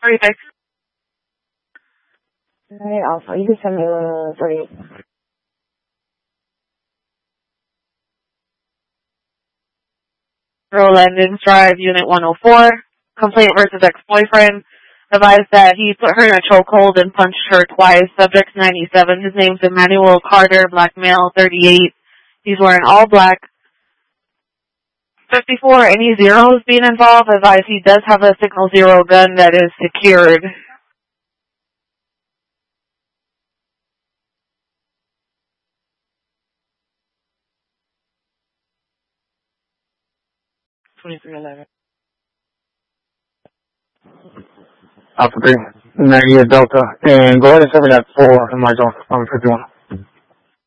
36. Alright, Alpha, you can send me 38. Landings Drive, Unit 104. Complaint versus ex-boyfriend. Advised that he put her in a chokehold and punched her twice. Subject 97. His name's Emmanuel Carter, black male, 38. He's wearing all black. 54, any zeros being involved? Advised he does have a Signal Zero gun that is secured. Alpha 3, 98 Delta, and go ahead and send me that 4 in my zone, 51.